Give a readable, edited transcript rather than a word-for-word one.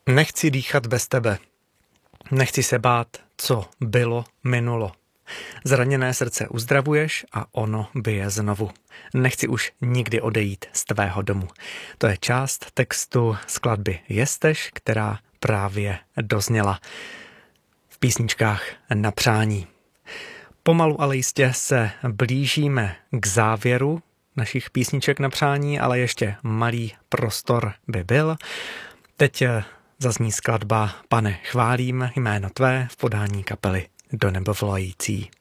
Nechci dýchat bez tebe. Nechci se bát, co bylo, minulo. Zraněné srdce uzdravuješ a ono bije znovu. Nechci už nikdy odejít z tvého domu. To je část textu skladby Jesteš, která právě dozněla v písničkách na přání. Pomalu, ale jistě se blížíme k závěru našich písniček na přání, ale ještě malý prostor by byl. Teď zazní skladba Pane, chválím jméno tvé v podání kapely Do nebe volající.